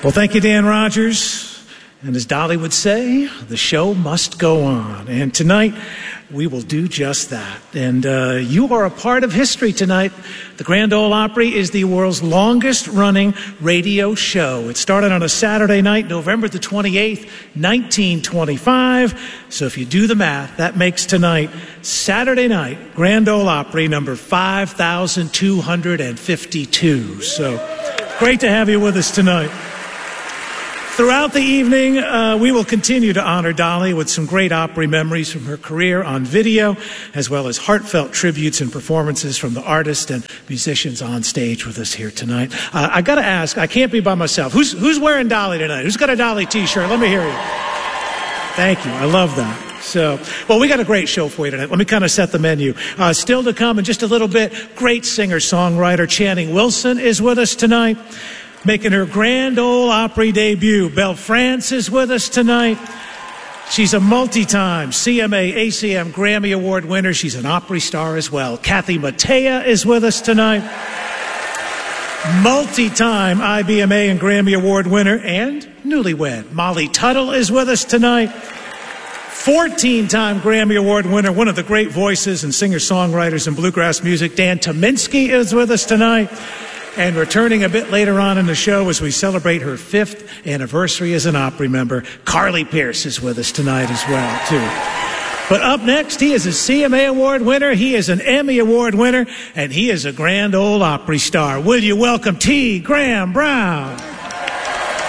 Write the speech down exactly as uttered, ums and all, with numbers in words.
Well, thank you, Dan Rogers. And as Dolly would say, the show must go on. And tonight, we will do just that. And uh, you are a part of history tonight. The Grand Ole Opry is the world's longest-running radio show. It started on a Saturday night, November the twenty-eighth, nineteen twenty-five. So if you do the math, that makes tonight, Saturday night, Grand Ole Opry number five thousand two hundred fifty-two. So great to have you with us tonight. Throughout the evening, uh, we will continue to honor Dolly with some great Opry memories from her career on video, as well as heartfelt tributes and performances from the artists and musicians on stage with us here tonight. Uh, I got to ask, I can't be by myself. Who's who's wearing Dolly tonight? Who's got a Dolly T-shirt? Let me hear you. Thank you. I love that. So, well, we got a great show for you tonight. Let me kind of set the menu. Uh, still to come in just a little bit, great singer-songwriter Channing Wilson is with us tonight. Making her Grand Ole Opry debut, Belle France is with us tonight. She's a multi-time C M A A C M Grammy Award winner. She's an Opry star as well. Kathy Mattea is with us tonight. Multi-time I B M A and Grammy Award winner and newlywed Molly Tuttle is with us tonight. fourteen-time Grammy Award winner, one of the great voices and singer-songwriters in bluegrass music, Dan Tyminski is with us tonight. And returning a bit later on in the show as we celebrate her fifth anniversary as an Opry member, Carly Pearce is with us tonight as well, too. But up next, he is a C M A Award winner, he is an Emmy Award winner, and he is a Grand Ole Opry star. Will you welcome T. Graham Brown?